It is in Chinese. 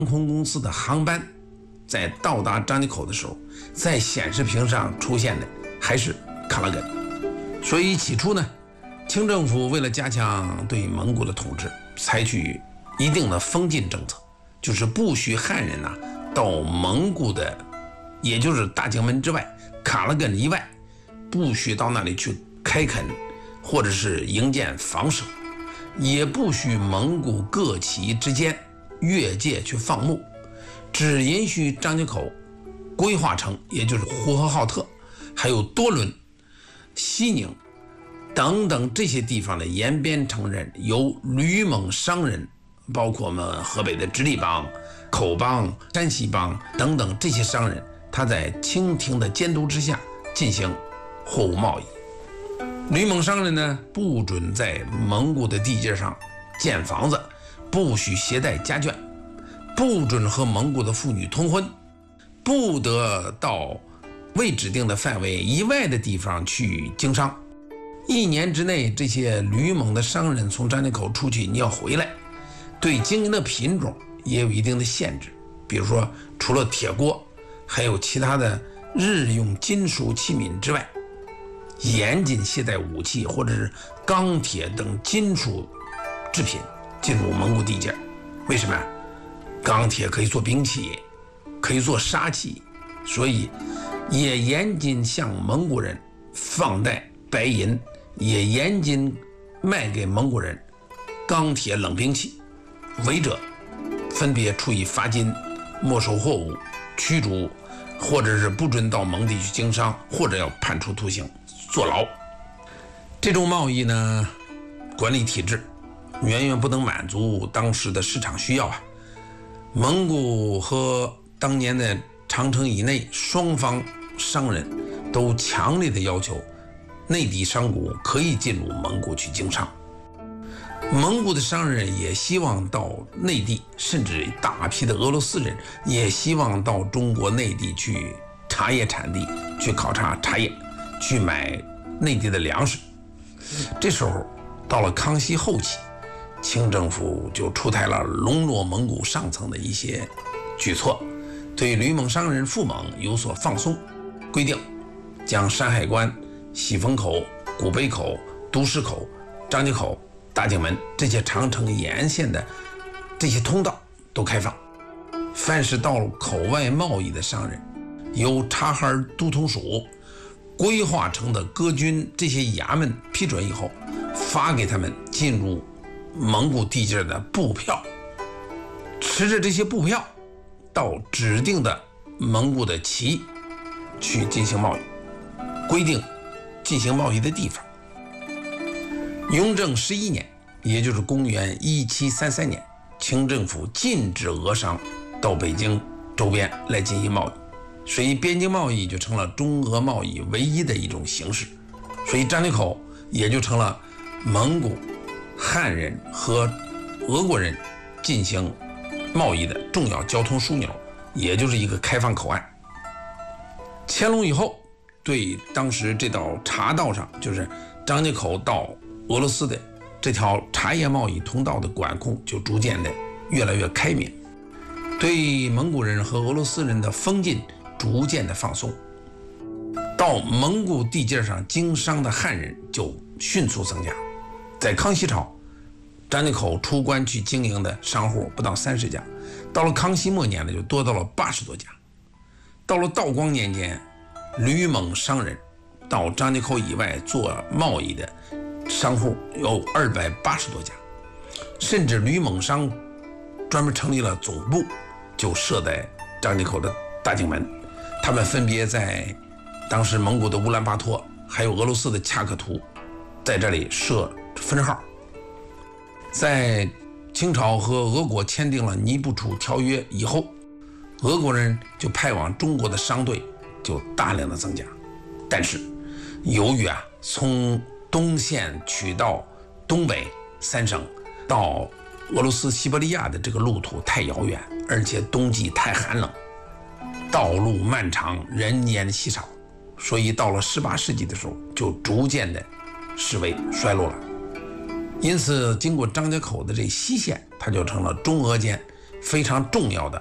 空公司的航班在到达张家口的时候，在显示屏上出现的还是卡拉根。所以起初呢，清政府为了加强对蒙古的统治，采取一定的封禁政策，就是不许汉人到蒙古的，也就是大井门之外卡拉根以外，不许到那里去开垦或者是营建房舍，也不许蒙古各旗之间越界去放牧，只允许张家口、归化城，也就是呼和浩特，还有多伦、西宁等等这些地方的沿边城镇由吕蒙商人，包括我们河北的直隶帮、口帮、山西帮等等这些商人，他在清廷的监督之下进行货物贸易。吕蒙商人呢，不准在蒙古的地界上建房子，不许携带家眷，不准和蒙古的妇女通婚，不得到未指定的范围以外的地方去经商。1年之内，这些吕蒙的商人从张家口出去，你要回来，对经营的品种也有一定的限制。比如说，除了铁锅，还有其他的日用金属器皿之外，严禁携带武器或者是钢铁等金属制品进入蒙古地界。为什么？钢铁可以做兵器，可以做杀器，所以也严禁向蒙古人放贷白银，也严禁卖给蒙古人钢铁冷兵器，违者分别处以罚金、没收货物、驱逐，或者是不准到蒙地去经商，或者要判处徒刑、坐牢。这种贸易呢，管理体制远远不能满足当时的市场需要啊。蒙古和当年的长城以内双方商人都强烈的要求内地商贾可以进入蒙古去经商，蒙古的商人也希望到内地，甚至大批的俄罗斯人也希望到中国内地去茶叶产地去考察茶叶，去买内地的粮食。这时候到了康熙后期，清政府就出台了笼络蒙古上层的一些举措，对吕蒙商人附蒙有所放松，规定将山海关、喜峰口、古北口、都市口、张家口、大井门这些长城沿线的这些通道都开放，凡是到口外贸易的商人，由察哈尔都统署、归化城的各军这些衙门批准以后，发给他们进入蒙古地界的布票，持着这些布票到指定的蒙古的旗去进行贸易，规定进行贸易的地方。雍正11年，也就是公元1733年，清政府禁止俄商到北京周边来进行贸易，所以边境贸易就成了中俄贸易唯一的一种形式，所以张家口也就成了蒙古、汉人和俄国人进行贸易的重要交通枢纽，也就是一个开放口岸。乾隆以后，对当时这道茶道上，就是张家口到俄罗斯的这条茶叶贸易通道的管控就逐渐的越来越开明，对蒙古人和俄罗斯人的封禁逐渐的放松，到蒙古地界上经商的汉人就迅速增加。在康熙朝，张家口出关去经营的商户不到30家，到了康熙末年呢，就多到了80多家。到了道光年间，吕蒙商人到张家口以外做贸易的商户有280多家，甚至吕蒙商专门成立了总部，就设在张家口的大井门。他们分别在当时蒙古的乌兰巴托，还有俄罗斯的恰克图，在这里设分号。在清朝和俄国签订了尼布楚条约以后，俄国人就派往中国的商队就大量的增加。但是由于从东线取到东北3省到俄罗斯西伯利亚的这个路途太遥远，而且冬季太寒冷，道路漫长，人烟稀少，所以到了18世纪的时候就逐渐的式微衰落了。因此经过张家口的这西线，它就成了中俄间非常重要的